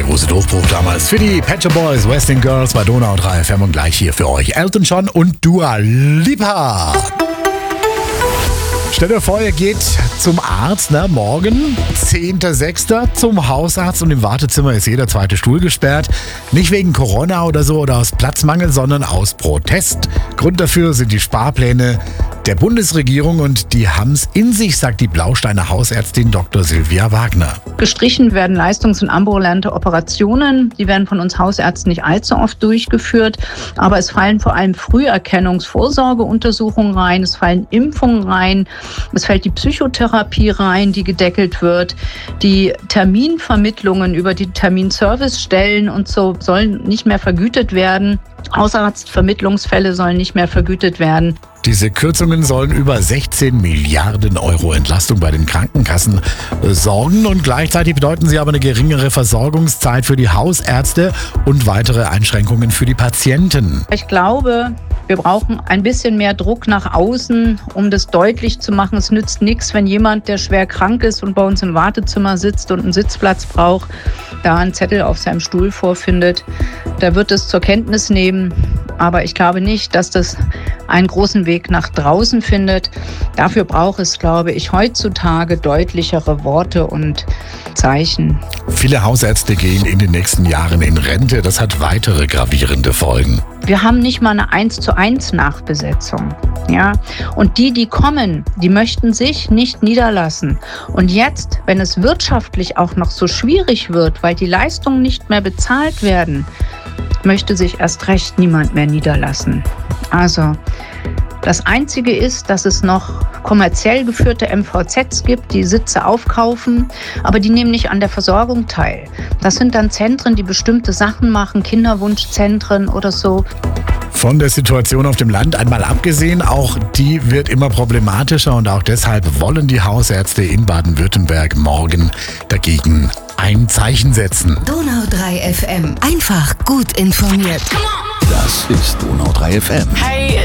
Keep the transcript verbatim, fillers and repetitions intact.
der große Durchbruch damals für die Pet Shop Boys, Western Girls bei Donau drei F M und gleich hier für euch Elton John und Dua Lipa. Stellt euch vor, ihr geht zum Arzt, ne, morgen, zehnter sechster zum Hausarzt und im Wartezimmer ist jeder zweite Stuhl gesperrt. Nicht wegen Corona oder so oder aus Platzmangel, sondern aus Protest. Grund dafür sind die Sparpläne der Bundesregierung und die haben's in sich, sagt die Blausteiner Hausärztin Doktor Silvia Wagner. Gestrichen werden leistungs- und ambulante Operationen. Die werden von uns Hausärzten nicht allzu oft durchgeführt. Aber es fallen vor allem Früherkennungsvorsorgeuntersuchungen rein. Es fallen Impfungen rein. Es fällt die Psychotherapie rein, die gedeckelt wird. Die Terminvermittlungen über die Terminservicestellen und so sollen nicht mehr vergütet werden. Hausarztvermittlungsfälle sollen nicht mehr vergütet werden. Diese Kürzungen sollen über sechzehn Milliarden Euro Entlastung bei den Krankenkassen sorgen und gleichzeitig bedeuten sie aber eine geringere Versorgungszeit für die Hausärzte und weitere Einschränkungen für die Patienten. Ich glaube, wir brauchen ein bisschen mehr Druck nach außen, um das deutlich zu machen. Es nützt nichts, wenn jemand, der schwer krank ist und bei uns im Wartezimmer sitzt und einen Sitzplatz braucht, da einen Zettel auf seinem Stuhl vorfindet. Der wird es zur Kenntnis nehmen, aber ich glaube nicht, dass das einen großen Weg nach draußen findet. Dafür braucht es, glaube ich, heutzutage deutlichere Worte und Zeichen. Viele Hausärzte gehen in den nächsten Jahren in Rente. Das hat weitere gravierende Folgen. Wir haben nicht mal eine eins zu eins Nachbesetzung. Ja? Und die, die kommen, die möchten sich nicht niederlassen. Und jetzt, wenn es wirtschaftlich auch noch so schwierig wird, weil die Leistungen nicht mehr bezahlt werden, möchte sich erst recht niemand mehr niederlassen. Also das Einzige ist, dass es noch kommerziell geführte M V Zs gibt, die Sitze aufkaufen, aber die nehmen nicht an der Versorgung teil. Das sind dann Zentren, die bestimmte Sachen machen, Kinderwunschzentren oder so. Von der Situation auf dem Land einmal abgesehen, auch die wird immer problematischer und auch deshalb wollen die Hausärzte in Baden-Württemberg morgen dagegen ein Zeichen setzen. Donau drei F M. Einfach gut informiert. Das ist Donau drei F M. Hey.